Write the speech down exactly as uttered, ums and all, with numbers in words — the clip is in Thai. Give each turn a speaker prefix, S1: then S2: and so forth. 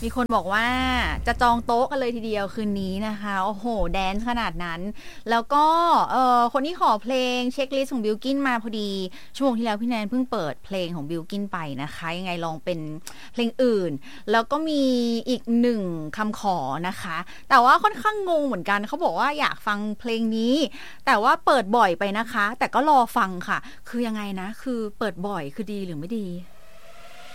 S1: มีคนบอกว่าจะจองโต๊ะกันเลยทีเดียวคืนนี้นะคะโอ้โหแดนซ์ขนาดนั้นแล้วก็เอ่อคนที่ขอเพลงเช็คลิสต์ของบิลกินมาพอดีชั่วโมงที่แล้วพี่แนนเพิ่งเปิดเพลงของบิลกินไปนะคะยังไงลองเป็นเพลงอื่นแล้วก็มีอีกหนึ่งคำขอนะคะแต่ว่าค่อนข้างงงเหมือนกันเขาบอกว่าอยากฟังเพลงนี้แต่ว่าเปิดบ่อยไปนะคะแต่ก็รอฟังค่ะคือยังไงนะคือเปิดบ่อยคือดีหรือไม่ดี